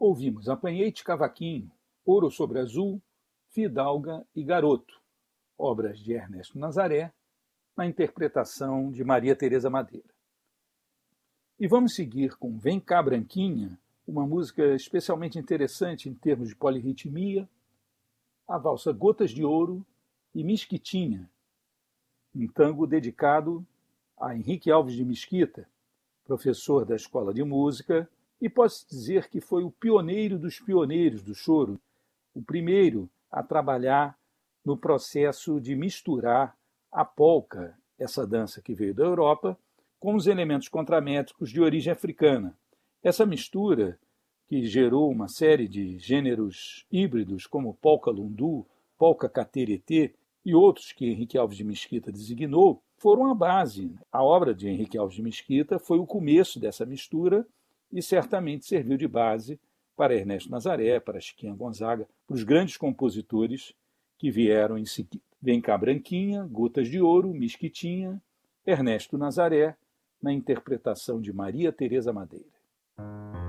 Ouvimos Apanhei-te Cavaquinho, Ouro sobre Azul, Fidalga e Garoto, obras de Ernesto Nazaré, na interpretação de Maria Tereza Madeira. E vamos seguir com Vem Cá Branquinha, uma música especialmente interessante em termos de polirritmia, a valsa Gotas de Ouro e Mesquitinha, um tango dedicado a Henrique Alves de Mesquita, professor da Escola de Música, e pode-se dizer que foi o pioneiro dos pioneiros do choro, o primeiro a trabalhar no processo de misturar a polca, essa dança que veio da Europa, com os elementos contramétricos de origem africana. Essa mistura, que gerou uma série de gêneros híbridos, como polca lundu, polca cateretê e outros que Henrique Alves de Mesquita designou, foram a base. A obra de Henrique Alves de Mesquita foi o começo dessa mistura e certamente serviu de base para Ernesto Nazaré, para Chiquinha Gonzaga, para os grandes compositores que vieram em seguida. Vem Cá Branquinha, Gotas de Ouro, Mesquitinha, Ernesto Nazaré, na interpretação de Maria Tereza Madeira.